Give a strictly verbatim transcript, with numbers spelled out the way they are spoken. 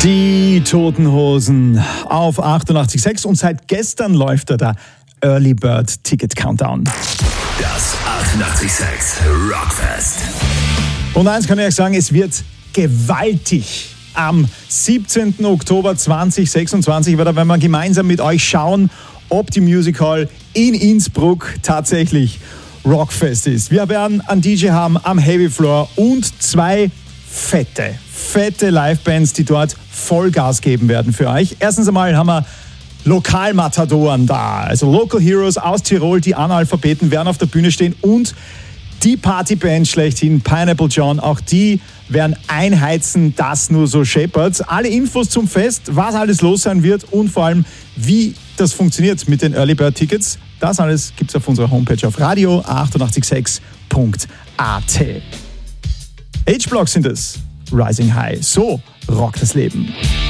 Die Toten Hosen auf achtundachtzig Komma sechs und seit gestern läuft da der Early Bird Ticket Countdown. Das achtundachtzig Komma sechs Rockfest. Und eins kann ich euch sagen, es wird gewaltig. Am siebzehnten Oktober zweitausendsechsundzwanzig werden wir gemeinsam mit euch schauen, ob die Music Hall in Innsbruck tatsächlich Rockfest ist. Wir werden einen D J haben am Heavy Floor und zwei fette, fette Livebands, die dort Vollgas geben werden für euch. Erstens einmal haben wir Lokalmatadoren da, also Local Heroes aus Tirol, die Analphabeten werden auf der Bühne stehen und die Partyband schlechthin, Pineapple John, auch die werden einheizen, das nur so scheppert. Alle Infos zum Fest, was alles los sein wird und vor allem, wie das funktioniert mit den Early Bird Tickets, das alles gibt es auf unserer Homepage auf radio achtundachtzig Komma sechs Punkt a t. H-Block sind es, Rising High, so rockt das Leben.